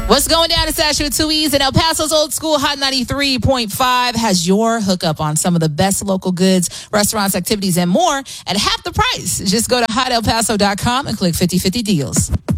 What's going down in Sasha with 2 E's and El Paso's Old School Hot 93.5 has your hookup on some of the best local goods, restaurants, activities, and more at half the price. Just go to hotelpaso.com and click 50/50 deals.